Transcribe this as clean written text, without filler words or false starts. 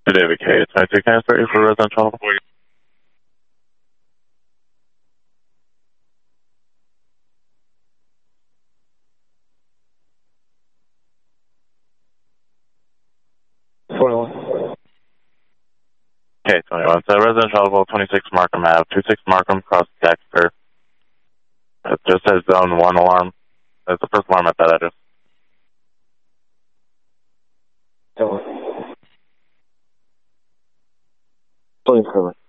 David K. It's 92. Can I start you for residential? Okay, 21. So residential level 26 Markham Ave, 26 Markham cross Dexter. It just says zone 1 alarm. That's the first alarm at that address. Please cover.